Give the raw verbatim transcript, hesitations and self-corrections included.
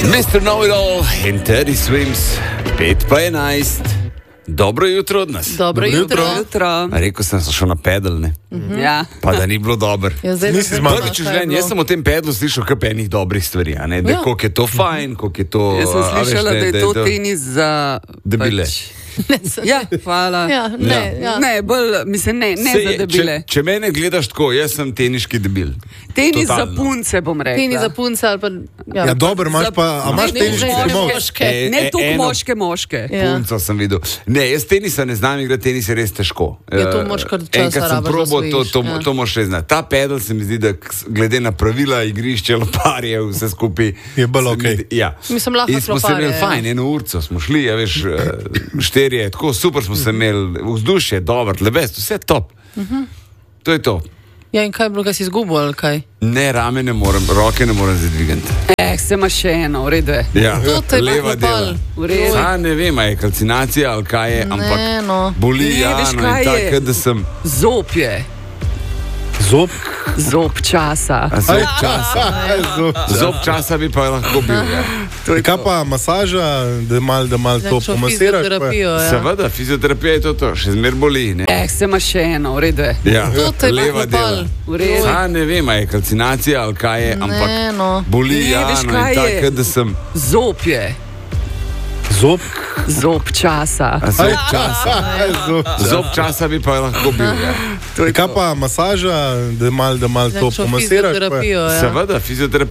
mister Know-it-all in Teddy Swims, pet pa enajst. Dobro jutro od nas. Dobro jutro. jutro. Rekel sem, da sem šel na pedal, ne? Mm-hmm. Ja. Pa da ni bilo dobro. Ja, zdaj Nisi zmagal. Prvič v življenju, jaz sem o tem pedlu slišal kar enih dobrih stvari, a ne? Da Ja. koliko je to fajn, koliko je to... Jaz sem a veš, slišala, ne, da je to tenis za... Debile. Pač... Ja, hvala. Ja, ne, ja. Ne, bolj, mislim, ne, ne Sej, za debile. Če, če mene gledaš tako, jaz sem teniški debil. Tenis Totalno. za punce, bom rekla. Tenis za punce ali pa... Ja, dobro, imaš pa, a imaš Ne, teniški ne, domov? moške. E, Ne e, toliko eno- moške, moške. Ja. Punco sem videl. Ne, jaz tenisa ne znam igrati, tenis je res težko. Ja, to Eh, moraš kar časa Enkrat sem rabiš, da probal, to, osvojiš, to, ja. to moraš res znati. Ta pedal se mi zdi, da k- glede na pravila igrišče, loparje, vse skupaj. Je bolj se mi okej. zdi- Ja. Mislim, lahko In smo se kloparje, imeli ja. fajn, eno urco smo šli, ja, veš, eh, štirje, tako super smo se imeli, vzdušje, dobro, lebest, vse top. To je to. Ja, in kaj je bilo, kaj si izgubil ali kaj? Ne, rame ne morem, roke ne morem zadvigati. Eh, se ima še eno, v redu je. Ja, To te je leva bilo dela. pol. V redu. A ne vem, a je kalcinacija ali kaj je, ampak Ne, no. boli, Ne, ja, veš, no, kaj in je? tako, da sem Zob je. Zob? Zob časa. a zob časa. Zob. Zob časa bi pa lahko bil. Ja. To je Kaj to. pa masaža, da mal, da mal to Nekšno pomasiraš? pa- fizioterapijo, ja. Seveda, fizioterapija je to, to. Še zmer boli. Ne? Eh, se ima še eno, v redu je. Ja, To te je leva bilo dela. pol. V redu. A ne vem, a je kalcinacija ali kaj je, ampak Ne, no. boli, Ne, ja, veš, no, kaj in je? tako, da sem Zob je. Zob? Zob časa. a zob časa. Zob. Zob časa bi pa lahko bil. Ja. To je Kaj to. pa masaža, da mal, da mal to Nekšno pomasiraš? pa- fizioterapijo, ja. Seveda, fizioterapija.